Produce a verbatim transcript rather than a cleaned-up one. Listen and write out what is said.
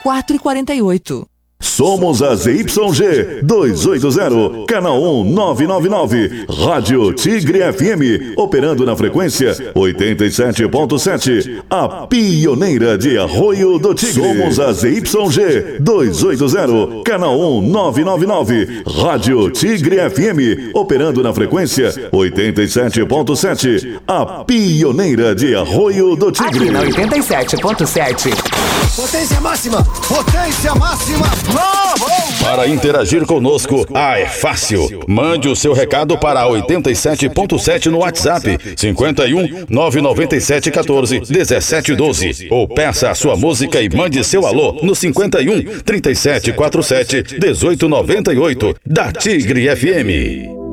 quatro e quarenta e oito. Somos a Z Y G duzentos e oitenta, canal um nove nove nove, Rádio Tigre F M, operando na frequência oitenta e sete ponto sete, a pioneira de Arroio do Tigre. Somos a Z Y G duzentos e oitenta, canal um nove nove nove, Rádio Tigre F M, operando na frequência oitenta e sete ponto sete, a pioneira de Arroio do Tigre. Aqui na oitenta e sete ponto sete. Potência máxima! Potência máxima! Para interagir conosco, ah, é fácil. Mande o seu recado para oitenta e sete ponto sete no WhatsApp cinquenta e um, nove nove sete, quatorze, dezessete, doze. Ou peça a sua música e mande seu alô no cinquenta e um, trinta e sete, quarenta e sete, dezoito, noventa e oito da Tigre F M.